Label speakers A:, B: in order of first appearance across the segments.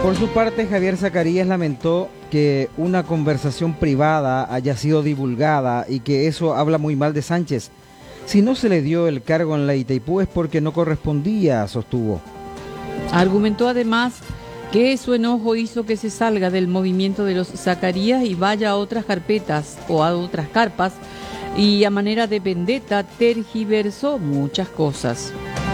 A: Por su parte, Javier Zacarías lamentó que una conversación privada haya sido divulgada y que eso habla muy mal de Sánchez. Si no se le dio el cargo en la Itaipú es porque no correspondía, sostuvo.
B: Argumentó además que su enojo hizo que se salga del movimiento de los Zacarías y vaya a otras carpetas o a otras carpas, y a manera de vendetta tergiversó muchas cosas.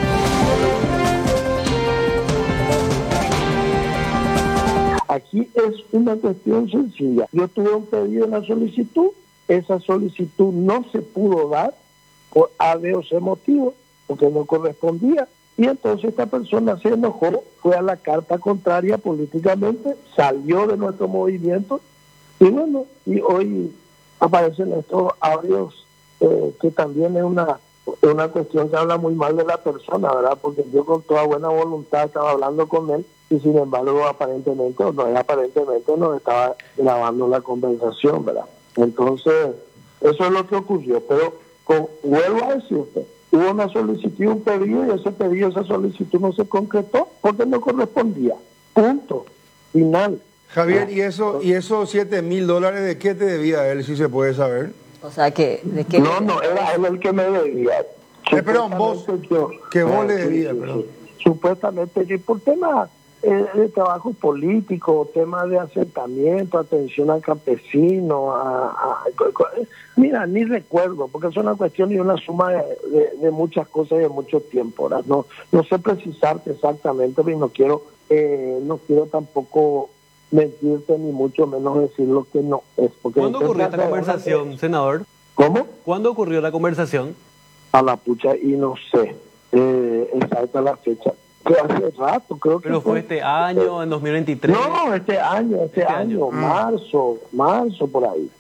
C: Aquí es una cuestión sencilla. Yo tuve un pedido en la solicitud, esa solicitud no se pudo dar por A, B o C motivo, porque no correspondía, y entonces esta persona se enojó, fue a la carta contraria políticamente, salió de nuestro movimiento, y bueno, y hoy aparecen estos audios que también es una cuestión que habla muy mal de la persona, ¿verdad? Porque yo con toda buena voluntad estaba hablando con él, y sin embargo aparentemente nos estaba grabando la conversación, ¿verdad? Entonces, eso es lo que ocurrió, pero vuelvo a decirte, hubo una solicitud, un pedido, y ese pedido, esa solicitud no se concretó porque no correspondía, punto, final.
D: Javier, ¿y esos $7.000 de qué te debía él, si se puede saber?
E: O sea, ¿de qué?
C: No, era él el que me debía.
D: Perdón, vos le debías, perdón.
C: Supuestamente que por temas de trabajo político, temas de asentamiento, atención al campesino, mira, ni recuerdo, porque es una cuestión y una suma de muchas cosas y de mucho tiempo, ¿verdad? No sé precisarte exactamente, pero no quiero tampoco mentirte, ni mucho menos decir lo que no es.
F: ¿Cuándo ocurrió esta conversación, senador?
C: ¿Cómo?
F: ¿Cuándo ocurrió la conversación?
C: A la pucha, y no sé exacta la fecha. Que hace rato, creo que
F: ¿Pero fue este año, en 2023?
C: No, este año, marzo, por ahí.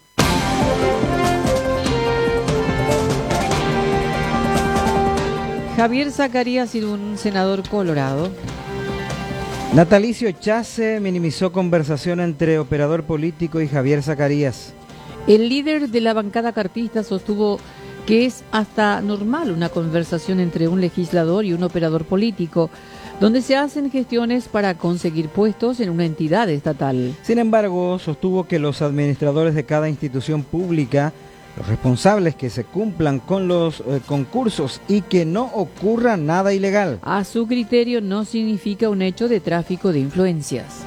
B: Javier Zacarías y un senador colorado.
A: Natalicio Chase minimizó conversación entre operador político y Javier Zacarías.
B: El líder de la bancada cartista sostuvo que es hasta normal una conversación entre un legislador y un operador político, donde se hacen gestiones para conseguir puestos en una entidad estatal.
A: Sin embargo, sostuvo que los administradores de cada institución pública, los responsables que se cumplan con los concursos y que no ocurra nada ilegal.
B: A su criterio no significa un hecho de tráfico de influencias.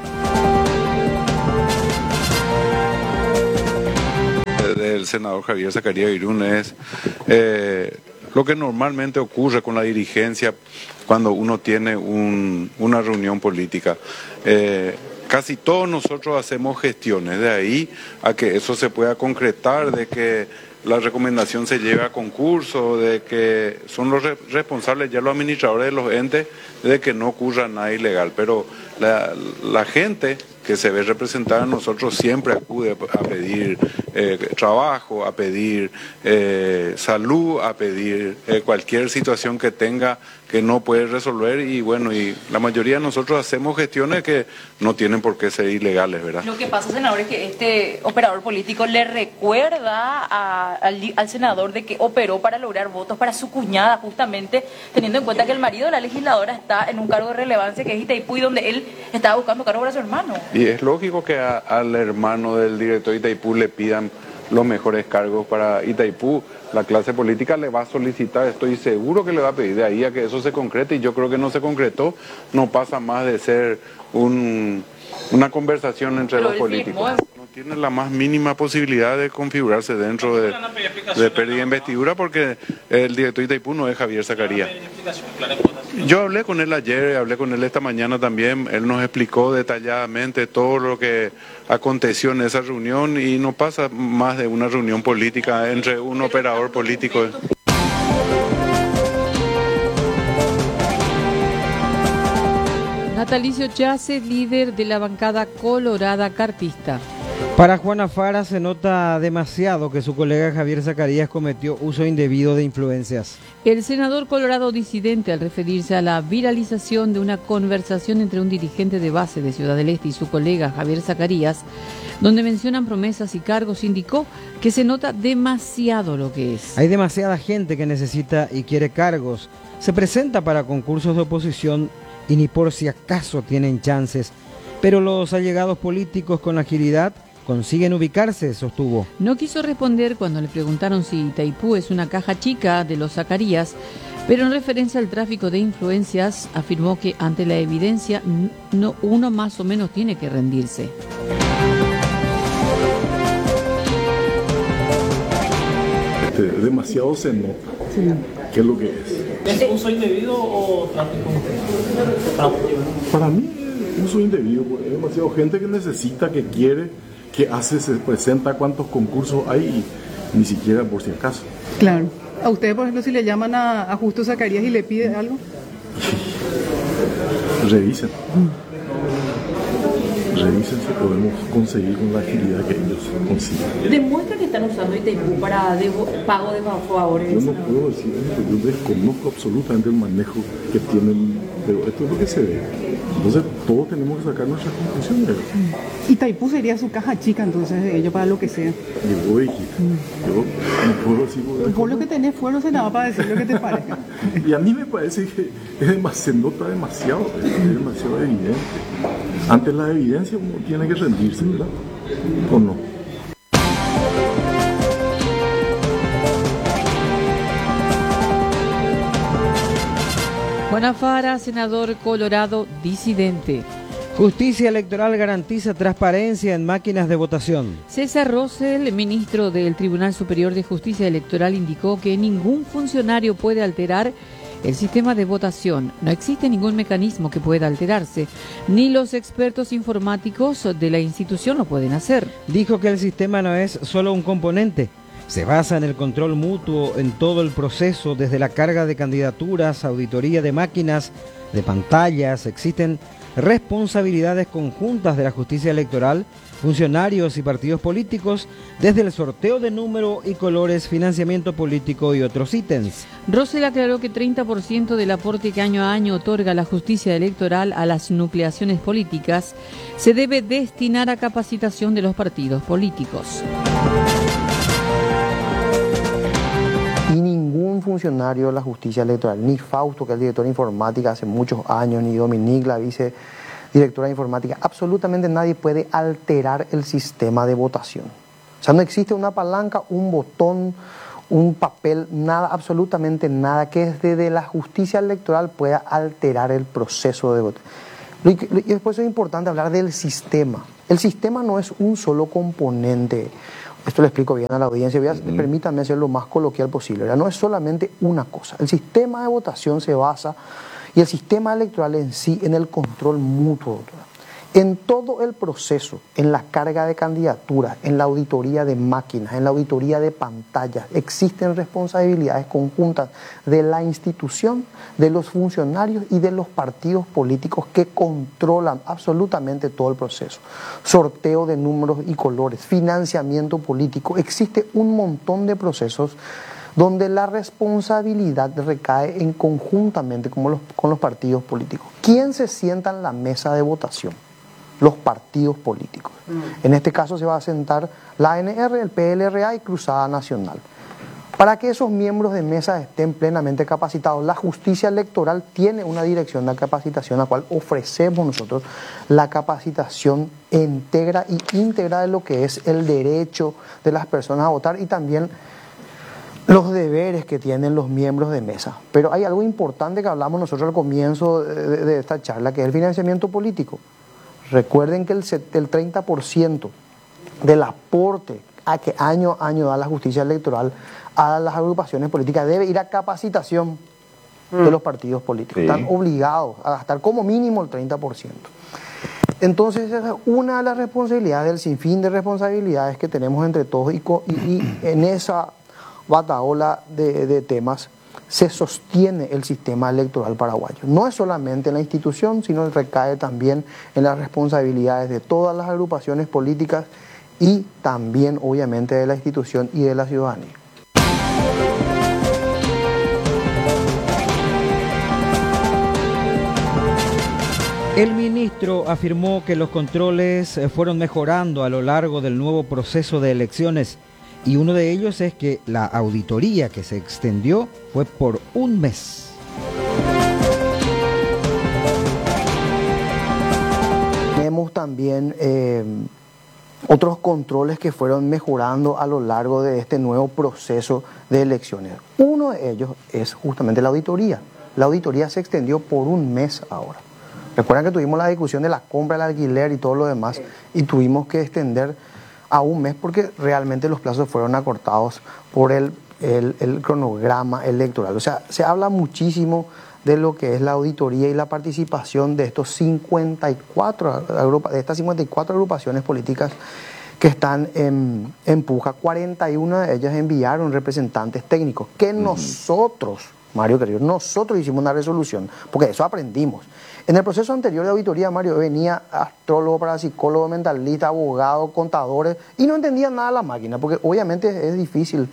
G: Del senador Javier Zacarías Irún es lo que normalmente ocurre con la dirigencia cuando uno tiene una reunión política. Casi todos nosotros hacemos gestiones, de ahí a que eso se pueda concretar, de que la recomendación se lleve a concurso, de que son los responsables ya los administradores de los entes, de que no ocurra nada ilegal. Pero la gente que se ve representada en nosotros siempre acude a pedir trabajo, a pedir salud, a pedir cualquier situación que tenga que no puede resolver, y bueno, y la mayoría de nosotros hacemos gestiones que no tienen por qué ser ilegales, ¿verdad?
H: Lo que pasa, senador, es que este operador político le recuerda al senador de que operó para lograr votos para su cuñada, justamente teniendo en cuenta que el marido de la legisladora está en un cargo de relevancia que es Itaipú, y donde él estaba buscando cargo para su hermano.
G: Y es lógico que al hermano del director de Itaipú le pidan los mejores cargos para Itaipú. La clase política le va a solicitar, estoy seguro que le va a pedir, de ahí a que eso se concrete, y yo creo que no se concretó, no pasa más de ser una conversación entre los políticos. No tiene la más mínima posibilidad de configurarse dentro de pérdida de investidura, porque el director de Itaipú no es Javier Zacarías. Yo hablé con él ayer, hablé con él esta mañana también, él nos explicó detalladamente todo lo que aconteció en esa reunión, y no pasa más de una reunión política entre un operador político.
B: Natalicio Chase, líder de la bancada colorada cartista.
A: Para Juana Fara se nota demasiado que su colega Javier Zacarías cometió uso indebido de influencias.
B: El senador colorado disidente, al referirse a la viralización de una conversación entre un dirigente de base de Ciudad del Este y su colega Javier Zacarías, donde mencionan promesas y cargos, indicó que se nota demasiado lo que es.
A: Hay demasiada gente que necesita y quiere cargos. Se presenta para concursos de oposición y ni por si acaso tienen chances. Pero los allegados políticos con agilidad consiguen ubicarse, sostuvo.
B: No quiso responder cuando le preguntaron si Itaipú es una caja chica de los Zacarías, pero en referencia al tráfico de influencias afirmó que ante la evidencia uno más o menos tiene que rendirse.
E: Demasiado se nota. Sí. ¿Qué es lo que es?
I: ¿Es uso indebido o tráfico?
E: Para mí es uso indebido. Hay demasiada gente que necesita, que quiere, que hace, se presenta cuántos concursos hay y ni siquiera por si acaso.
J: Claro. ¿A usted, por ejemplo, si le llaman a Justo Zacarías y le pide algo?
E: Revisen. Revisen si podemos conseguir con la agilidad que ellos consiguen.
H: ¿Demuestra que están usando Itaipú para pago de favores?
E: Yo no puedo decir eso, yo desconozco absolutamente el manejo que tienen, pero esto es lo que se ve. Entonces todos tenemos que sacar nuestras conclusiones.
J: Itaipú sería su caja chica entonces de ellos para lo que sea.
E: Y vos dijiste, yo no puedo decir...
J: Vos lo que tenés fuero se nada para decir lo que te parezca.
E: Y a mí me parece que se nota demasiado, es demasiado evidente. Ante la evidencia uno tiene que rendirse, ¿verdad? ¿O no?
B: Juan Afara, senador colorado disidente.
A: Justicia Electoral garantiza transparencia en máquinas de votación.
B: César Rosell, ministro del Tribunal Superior de Justicia Electoral, indicó que ningún funcionario puede alterar el sistema de votación. No existe ningún mecanismo que pueda alterarse, ni los expertos informáticos de la institución lo pueden hacer.
A: Dijo que el sistema no es solo un componente, se basa en el control mutuo en todo el proceso, desde la carga de candidaturas, auditoría de máquinas, de pantallas. Existen responsabilidades conjuntas de la justicia electoral, funcionarios y partidos políticos, desde el sorteo de número y colores, financiamiento político y otros ítems.
B: Rosell aclaró que 30% del aporte que año a año otorga la justicia electoral a las nucleaciones políticas se debe destinar a capacitación de los partidos políticos.
K: Y ningún funcionario de la justicia electoral, ni Fausto, que es el director de informática hace muchos años, ni Dominique, la vicedirectora de informática, absolutamente nadie puede alterar el sistema de votación. O sea, no existe una palanca, un botón, un papel, nada, absolutamente nada que desde la justicia electoral pueda alterar el proceso de votación. Y después es importante hablar del sistema. El sistema no es un solo componente. Esto le explico bien a la audiencia, permítanme hacer lo más coloquial posible. No es solamente una cosa. El sistema de votación se basa, y el sistema electoral en sí, en el control mutuo. En todo el proceso, en la carga de candidaturas, en la auditoría de máquinas, en la auditoría de pantallas, existen responsabilidades conjuntas de la institución, de los funcionarios y de los partidos políticos que controlan absolutamente todo el proceso. Sorteo de números y colores, financiamiento político, existe un montón de procesos donde la responsabilidad recae en conjuntamente con los partidos políticos. ¿Quién se sienta en la mesa de votación? Los partidos políticos. En este caso se va a sentar la ANR, el PLRA y Cruzada Nacional. Para que esos miembros de mesa estén plenamente capacitados, la justicia electoral tiene una dirección de capacitación a la cual ofrecemos nosotros la capacitación íntegra de lo que es el derecho de las personas a votar y también los deberes que tienen los miembros de mesa. Pero hay algo importante que hablamos nosotros al comienzo de esta charla, que es el financiamiento político. Recuerden que el 30% del aporte que año a año da la justicia electoral a las agrupaciones políticas debe ir a capacitación de los partidos políticos. Sí. Están obligados a gastar como mínimo el 30%. Entonces, esa es una de las responsabilidades, del sinfín de responsabilidades que tenemos entre todos y en esa batahola de temas se sostiene el sistema electoral paraguayo. No es solamente en la institución, sino recae también en las responsabilidades de todas las agrupaciones políticas y también, obviamente, de la institución y de la ciudadanía.
A: El ministro afirmó que los controles fueron mejorando a lo largo del nuevo proceso de elecciones. Y uno de ellos es que la auditoría que se extendió fue por un mes.
K: vemos también otros controles que fueron mejorando a lo largo de este nuevo proceso de elecciones. Uno de ellos es justamente la auditoría. La auditoría se extendió por un mes ahora. Recuerdan que tuvimos la discusión de la compra, el alquiler y todo lo demás, y tuvimos que extender a un mes porque realmente los plazos fueron acortados por el cronograma electoral. O sea, se habla muchísimo de lo que es la auditoría y la participación de estas 54 agrupaciones políticas que están en puja. 41 de ellas enviaron representantes técnicos que nosotros, Mario querido, nosotros hicimos una resolución, porque eso aprendimos. En el proceso anterior de auditoría, Mario, venía astrólogo, parapsicólogo, mentalista, abogado, contadores, y no entendían nada de la máquina, porque obviamente es difícil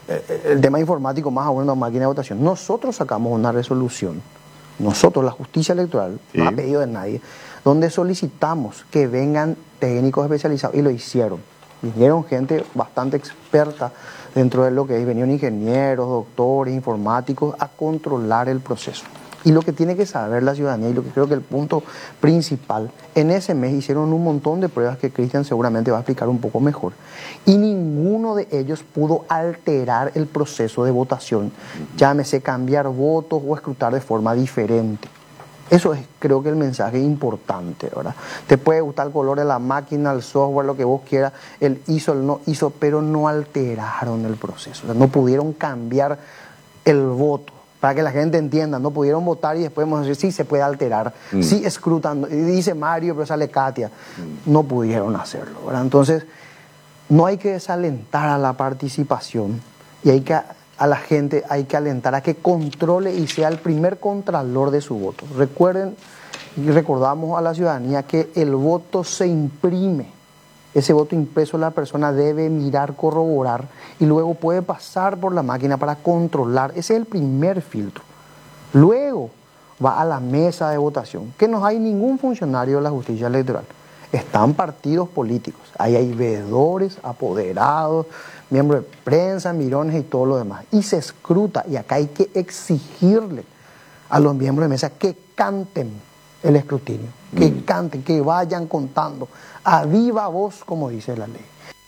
K: el tema informático, más aún en una máquina de votación. Nosotros sacamos una resolución, nosotros, la justicia electoral, no ha pedido de nadie, donde solicitamos que vengan técnicos especializados, y lo hicieron. Vinieron gente bastante experta dentro de lo que es, vinieron ingenieros, doctores, informáticos, a controlar el proceso. Y lo que tiene que saber la ciudadanía, y lo que creo que el punto principal, en ese mes hicieron un montón de pruebas que Cristian seguramente va a explicar un poco mejor. Y ninguno de ellos pudo alterar el proceso de votación, llámese cambiar votos o escrutar de forma diferente. Eso es, creo que el mensaje importante, ¿verdad? Te puede gustar el color de la máquina, el software, lo que vos quieras, el hizo, el no hizo, pero no alteraron el proceso. O sea, no pudieron cambiar el voto. Para que la gente entienda, no pudieron votar y después vamos a decir, sí, se puede alterar, sí, escrutan, dice Mario, pero sale Katia. No pudieron hacerlo, ¿verdad? Entonces, no hay que desalentar a la participación y a la gente hay que alentar a que controle y sea el primer contralor de su voto. Recuerden y recordamos a la ciudadanía que el voto se imprime. Ese voto impreso la persona debe mirar, corroborar y luego puede pasar por la máquina para controlar. Ese es el primer filtro. Luego va a la mesa de votación, que no hay ningún funcionario de la justicia electoral. Están partidos políticos, ahí hay veedores, apoderados, miembros de prensa, mirones y todo lo demás. Y se escruta, y acá hay que exigirle a los miembros de mesa que canten el escrutinio, que canten, que vayan contando a viva voz, como dice la ley.